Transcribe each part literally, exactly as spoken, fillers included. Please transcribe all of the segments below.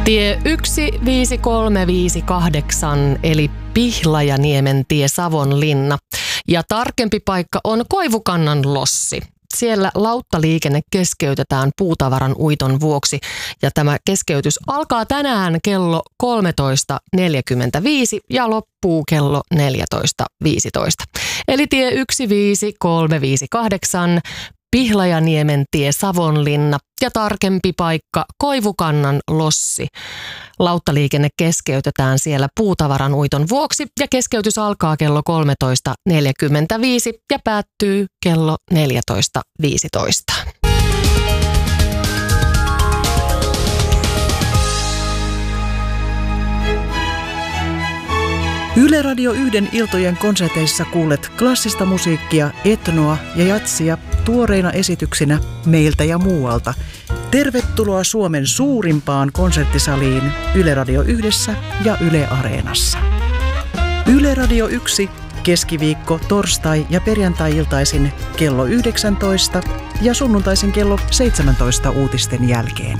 Tie yksi viisi kolme viisi kahdeksan eli Pihlajaniemen tie Savonlinna. Ja tarkempi paikka on Koivukannan lossi. Siellä lauttaliikenne keskeytetään puutavaran uiton vuoksi ja tämä keskeytys alkaa tänään kello kolmetoista neljäkymmentäviisi ja loppuu kello neljätoista viisitoista. Eli tie yksi viisi kolme viisi kahdeksan, Pihlajaniemen tie Savonlinna ja tarkempi paikka Koivukannan lossi. Lauttaliikenne keskeytetään siellä puutavaran uiton vuoksi ja keskeytys alkaa kello kolmetoista neljäkymmentäviisi ja päättyy kello neljätoista viisitoista. Yle Radio yhden iltojen konserteissa kuulet klassista musiikkia, etnoa ja jatsia tuoreina esityksinä meiltä ja muualta. Tervetuloa Suomen suurimpaan konserttisaliin Yle Radio yhdessä ja Yle Areenassa. Yle Radio yksi keskiviikko, torstai ja perjantai-iltaisin kello yhdeksäntoista ja sunnuntaisin kello seitsemäntoista uutisten jälkeen.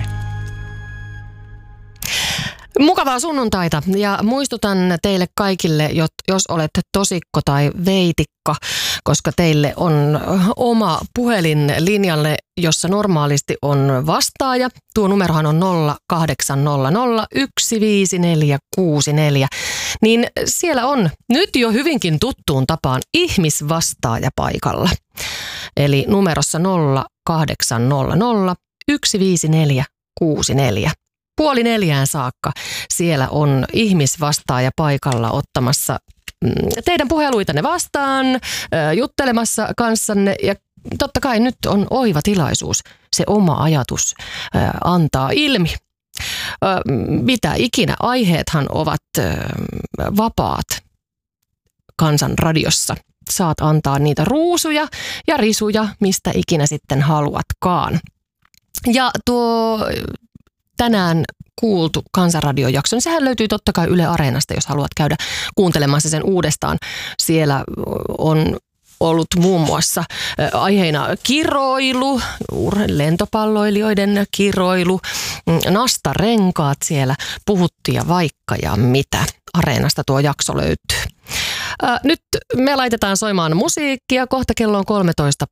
Mukavaa sunnuntaita ja muistutan teille kaikille, jos olette tosikko tai veitikka, koska teille on oma puhelin linjalle, jossa normaalisti on vastaaja. Tuo numerohan on nolla kahdeksan nolla nolla yksi viisi neljä kuusi neljä. Niin siellä on nyt jo hyvinkin tuttuun tapaan ihmisvastaaja paikalla. Eli numerossa nolla kahdeksan nolla nolla yksi viisi neljä kuusi neljä. Puoli neljään saakka siellä on ihmisvastaaja paikalla ottamassa teidän puheluitanne vastaan, juttelemassa kanssanne ja totta kai nyt on oiva tilaisuus se oma ajatus antaa ilmi. Mitä ikinä aiheethan ovat vapaat Kansan radiossa. Saat antaa niitä ruusuja ja risuja, mistä ikinä sitten haluatkaan. Ja tuo tänään kuultu Kansanradiojakso, niin sehän löytyy totta kai Yle Areenasta, jos haluat käydä kuuntelemassa sen uudestaan. Siellä on ollut muun muassa aiheena kiroilu, lentopalloilijoiden kiroilu, nastarenkaat siellä puhuttiin ja vaikka ja mitä. Areenasta tuo jakso löytyy. Nyt me laitetaan soimaan musiikkia. Kohta kello on kolmetoista